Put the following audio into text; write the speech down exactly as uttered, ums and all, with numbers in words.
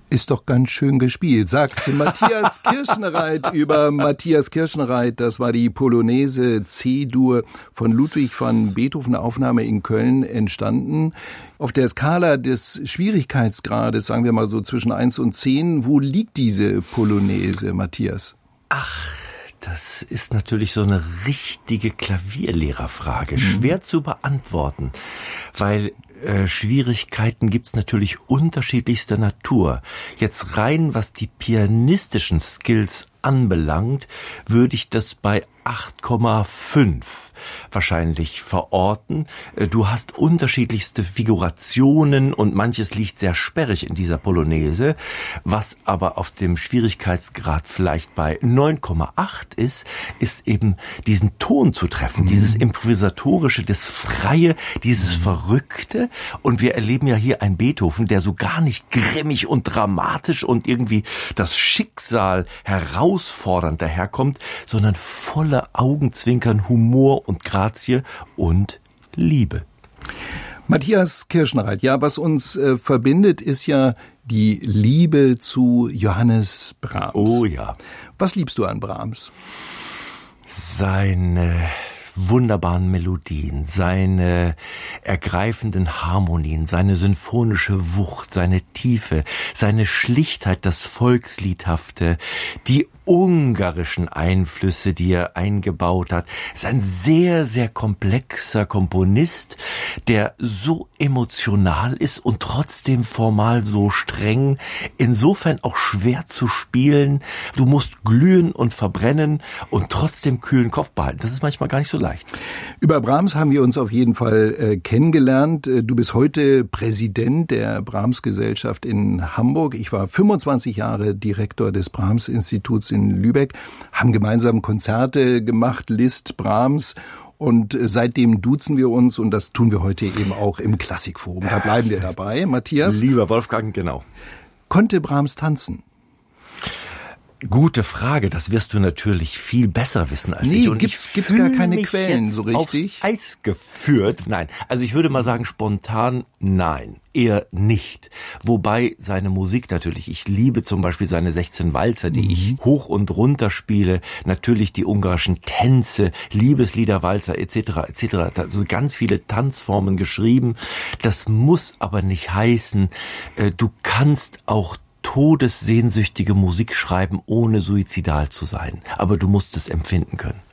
Ist doch ganz schön gespielt, sagt Matthias Kirschnereit über Matthias Kirschnereit. Das war die Polonaise C-Dur von Ludwig van Beethoven, Aufnahme in Köln, entstanden. Auf der Skala des Schwierigkeitsgrades, sagen wir mal so zwischen eins und zehn, wo liegt diese Polonaise, Matthias? Ach, das ist natürlich so eine richtige Klavierlehrerfrage. Mhm. Schwer zu beantworten, weil Äh, Schwierigkeiten gibt's natürlich unterschiedlichster Natur. Jetzt rein, was die pianistischen Skills anbelangt, würde ich das bei acht Komma fünf wahrscheinlich verorten. Du hast unterschiedlichste Figurationen und manches liegt sehr sperrig in dieser Polonaise, was aber auf dem Schwierigkeitsgrad vielleicht bei neun Komma acht ist, ist eben diesen Ton zu treffen, mhm. dieses Improvisatorische, das Freie, dieses mhm. Verrückte. Und wir erleben ja hier einen Beethoven, der so gar nicht grimmig und dramatisch und irgendwie das Schicksal herausfordernd daherkommt, sondern voller Augenzwinkern, Humor und Grazie und Liebe. Matthias Kirschnereit, ja, was uns äh, verbindet, ist ja die Liebe zu Johannes Brahms. Oh ja. Was liebst du an Brahms? Seine wunderbaren Melodien, seine ergreifenden Harmonien, seine symphonische Wucht, seine Tiefe, seine Schlichtheit, das Volksliedhafte, die ungarischen Einflüsse, die er eingebaut hat. Er ist ein sehr, sehr komplexer Komponist, der so emotional ist und trotzdem formal so streng, insofern auch schwer zu spielen. Du musst glühen und verbrennen und trotzdem kühlen Kopf behalten. Das ist manchmal gar nicht so leicht. Über Brahms haben wir uns auf jeden Fall äh, kennengelernt. Du bist heute Präsident der Brahms-Gesellschaft in Hamburg. Ich war fünfundzwanzig Jahre Direktor des Brahms-Instituts in Lübeck, haben gemeinsam Konzerte gemacht, Liszt, Brahms, und seitdem duzen wir uns und das tun wir heute eben auch im Klassikforum. Da bleiben wir dabei. Matthias? Lieber Wolfgang, genau. Konnte Brahms tanzen? Gute Frage, das wirst du natürlich viel besser wissen als nee, ich. Und gibt's, ich gibt's gar keine Quellen so richtig? Aufs Eis geführt. Nein, also ich würde mal sagen spontan nein, eher nicht. Wobei seine Musik natürlich, ich liebe zum Beispiel seine sechzehn Walzer, die mhm. ich hoch und runter spiele, natürlich die ungarischen Tänze, Liebeslieder, Walzer et cetera et cetera. Also ganz viele Tanzformen geschrieben. Das muss aber nicht heißen, du kannst auch todessehnsüchtige Musik schreiben, ohne suizidal zu sein. Aber du musst es empfinden können.